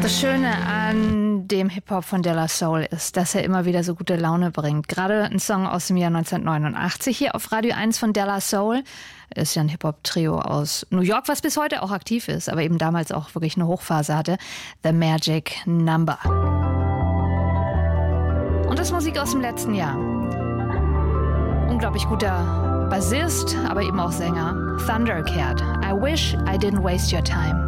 Das Schöne an dem Hip-Hop von De La Soul ist, dass er immer wieder so gute Laune bringt. Gerade ein Song aus dem Jahr 1989 hier auf Radio 1 von De La Soul. Ist ja ein Hip-Hop-Trio aus New York, was bis heute auch aktiv ist, aber eben damals auch wirklich eine Hochphase hatte. The Magic Number. Und das ist Musik aus dem letzten Jahr. Unglaublich guter Bassist, aber eben auch Sänger. Thundercat. I wish I didn't waste your time.